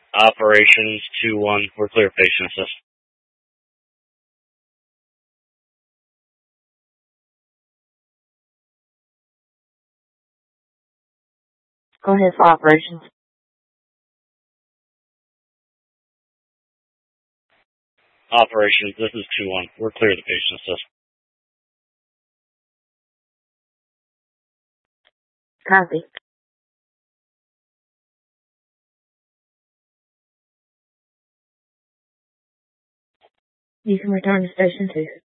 Operations 2-1, we're clear patient assist. Go ahead for operations. Operations, this is 2-1, we're clear the patient assist. Copy. You can return to Station 2.